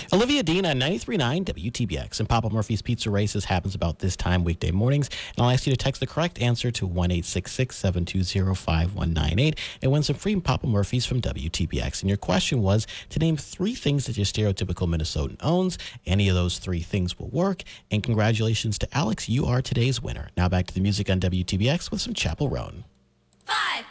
Olivia Dean on 93.9 WTBX. And Papa Murphy's Pizza Races happens about this time weekday mornings. And I'll ask you to text the correct answer to 1-866-720-5198 and win some free Papa Murphy's from WTBX. And your question was to name 3 things that your stereotypical Minnesotan owns. Any of those 3 things will work. And congratulations to Alex. You are today's winner. Now back to the music on WTBX with some Chapel Roan. 5,